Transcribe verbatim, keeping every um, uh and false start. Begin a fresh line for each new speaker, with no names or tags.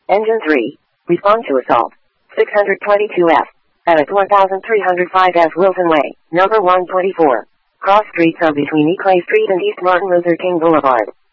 Engine three. Respond to assault. six twenty-two F. At one thousand three hundred five F Wilson Way, number one twenty-four. Cross streets are between Eclay Street and East Martin Luther King Boulevard.